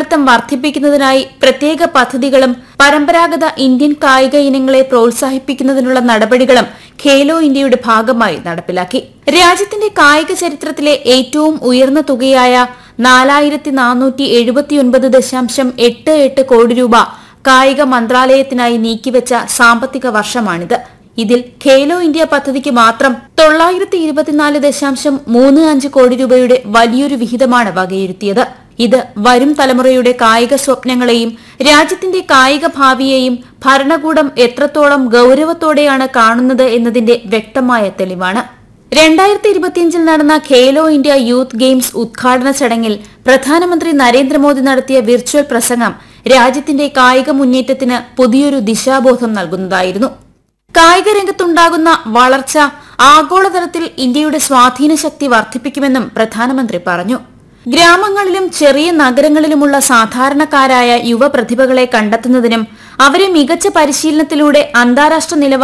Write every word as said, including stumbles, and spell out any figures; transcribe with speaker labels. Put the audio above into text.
Speaker 1: പങ്കാളിത്തം വർദ്ധിപ്പിക്കുന്നതിനായി പ്രത്യേക പദ്ധതികളും പരമ്പരാഗത ഇന്ത്യൻ കായിക ഇനങ്ങളെ പ്രോത്സാഹിപ്പിക്കുന്നതിനുള്ള നടപടികളും ഖേലോ ഇന്ത്യയുടെ ഭാഗമായി നടപ്പിലാക്കി. രാജ്യത്തിന്റെ കായിക ചരിത്രത്തിലെ ഏറ്റവും ഉയർന്ന തുകയായ നാലായിരത്തി നാനൂറ്റി എഴുപത്തിയൊൻപത് ദശാംശം എട്ട് എട്ട് കോടി രൂപ കായിക മന്ത്രാലയത്തിനായി നീക്കിവെച്ച സാമ്പത്തിക വർഷമാണിത്. ഇതിൽ ഖേലോ ഇന്ത്യ പദ്ധതിക്ക് മാത്രം തൊള്ളായിരത്തി ഇരുപത്തിനാല് ദശാംശം മൂന്ന് അഞ്ച് കോടി രൂപയുടെ വലിയൊരു വിഹിതമാണ് വകയിരുത്തിയത്. ഇത് വരും തലമുറയുടെ കായിക സ്വപ്നങ്ങളെയും രാജ്യത്തിന്റെ കായിക ഭാവിയെയും ഭരണകൂടം എത്രത്തോളം ഗൌരവത്തോടെയാണ് കാണുന്നത് എന്നതിന്റെ വ്യക്തമായ തെളിവാണ്. രണ്ടായിരത്തി ഇരുപത്തിയഞ്ചിൽ നടന്ന ഖേലോ ഇന്ത്യ യൂത്ത് ഗെയിംസ് ഉദ്ഘാടന ചടങ്ങിൽ പ്രധാനമന്ത്രി നരേന്ദ്രമോദി നടത്തിയ വിർച്വൽ പ്രസംഗം രാജ്യത്തിന്റെ കായിക മുന്നേറ്റത്തിന് പുതിയൊരു ദിശാബോധം നൽകുന്നതായിരുന്നു. കായിക രംഗത്തുണ്ടാകുന്ന വളർച്ച ആഗോളതലത്തിൽ ഇന്ത്യയുടെ സ്വാധീന ശക്തി വർദ്ധിപ്പിക്കുമെന്നും പ്രധാനമന്ത്രി പറഞ്ഞു. ഗ്രാമങ്ങളിലും ചെറിയ നഗരങ്ങളിലുമുള്ള സാധാരണക്കാരായ യുവ പ്രതിഭകളെ കണ്ടെത്തുന്നതിനും അവരെ മികച്ച പരിശീലനത്തിലൂടെ അന്താരാഷ്ട്ര നിലവാരം